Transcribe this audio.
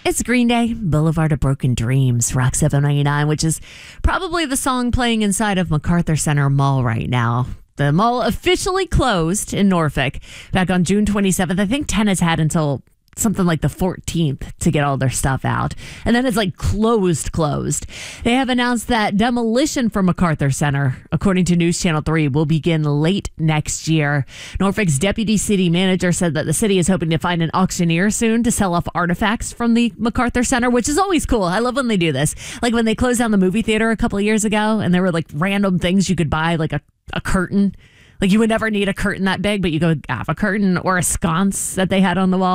It's Green Day, Boulevard of Broken Dreams, Rock 799, which is probably the song playing inside of MacArthur Center Mall right now. The mall officially closed in Norfolk back on June 27th. I think tenants had until something like the 14th to get all their stuff out. And then it's like closed. They have announced that demolition for MacArthur Center, according to News Channel 3, will begin late next year. Norfolk's deputy city manager said that the city is hoping to find an auctioneer soon to sell off artifacts from the MacArthur Center, which is always cool. I love when they do this. Like when they closed down the movie theater a couple of years ago and there were like random things you could buy, like a curtain. Like you would never need a curtain that big, but you go have a curtain or a sconce that they had on the wall.